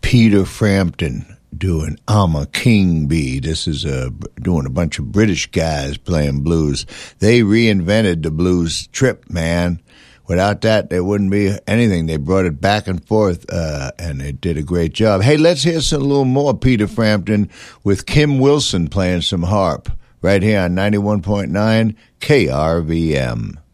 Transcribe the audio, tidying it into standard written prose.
Peter Frampton doing I'm a King Bee. This is doing a bunch of British guys playing blues. They reinvented the blues trip, man. Without that, there wouldn't be anything. They brought it back and forth, and they did a great job. Hey, let's hear a little more Peter Frampton with Kim Wilson playing some harp right here on 91.9 KRVM.